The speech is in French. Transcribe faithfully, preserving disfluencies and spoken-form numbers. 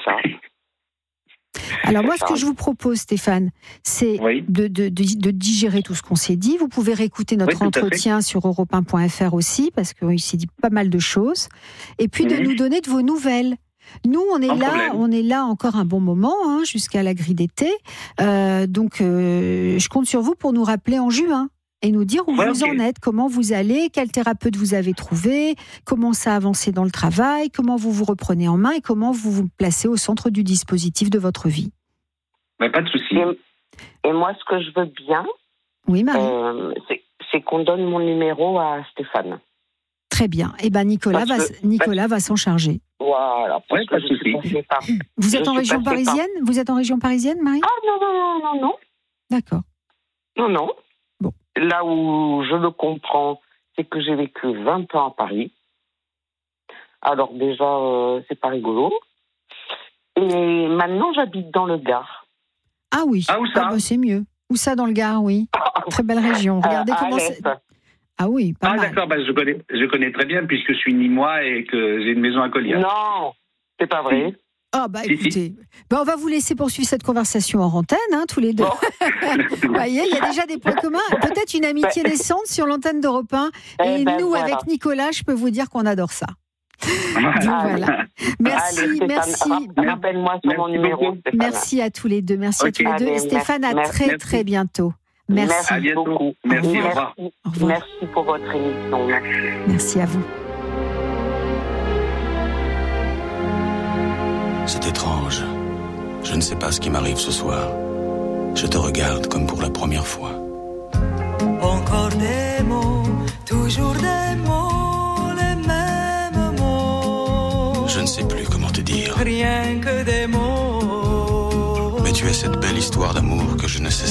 ça. Alors moi, ce que je vous propose, Stéphane, c'est oui. de, de, de, de digérer tout ce qu'on s'est dit. Vous pouvez réécouter notre oui, entretien sur europe un point f r aussi, parce qu'il s'est dit pas mal de choses. Et puis mmh. de nous donner de vos nouvelles. Nous, on est, là, on est là encore un bon moment, hein, jusqu'à la grille d'été. Euh, donc, euh, je compte sur vous pour nous rappeler en juin et nous dire où ouais, vous okay. en êtes, comment vous allez, quel thérapeute vous avez trouvé, comment ça a avancé dans le travail, comment vous vous reprenez en main et comment vous vous placez au centre du dispositif de votre vie. Mais pas de souci. Et, et moi, ce que je veux bien, oui, Marie. Euh, c'est, c'est qu'on donne mon numéro à Stéphane. Très bien. Eh ben Nicolas va, que, Nicolas va s'en charger. Voilà. Ouais, pas de souci. Vous êtes je en région parisienne par... Vous êtes en région parisienne, Marie ? Ah non, non, non, non, non. D'accord. Non, non. Bon. Là où je le comprends, c'est que j'ai vécu vingt ans à Paris. Alors déjà, euh, c'est pas rigolo. Et maintenant, j'habite dans le Gard. Ah oui. Ah, où ça ? Ah, bah, c'est mieux. Où ça, dans le Gard, oui. Très belle région. Regardez euh, comment c'est... Ah oui, pas ah, mal. d'accord, bah, je, connais, je connais très bien puisque je suis nimois et que j'ai une maison à Collier. Non, c'est pas vrai. Ah bah écoutez, si, si. Bah, on va vous laisser poursuivre cette conversation en antenne, hein, tous les deux. Bon. Vous voyez, il y a déjà des points communs. Peut-être une amitié naissante sur l'antenne d'Europe un. Et eh ben, nous, voilà. Avec Nicolas, je peux vous dire qu'on adore ça. Donc, voilà. Merci, Allez, merci. Rappelle-moi sur mon numéro. Merci à tous les deux. Merci okay. à tous les deux. Allez, Stéphane, à merci, très merci. très bientôt. Merci. Merci à bientôt. beaucoup. Merci, merci, au revoir. Au revoir. Merci pour votre émission. Merci. Merci à vous. C'est étrange. Je ne sais pas ce qui m'arrive ce soir. Je te regarde comme pour la première fois. Encore des mots, toujours des mots, les mêmes mots. Je ne sais plus comment te dire. Rien que des mots. Mais tu es cette belle histoire d'amour que je ne sais